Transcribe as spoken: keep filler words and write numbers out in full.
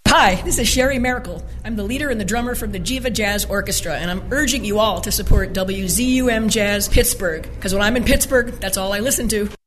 Hi, this is Sherry Miracle. I'm the leader and the drummer from the Jiva Jazz Orchestra, and I'm urging you all to support W Z U M Jazz Pittsburgh, because when I'm in Pittsburgh, that's all I listen to.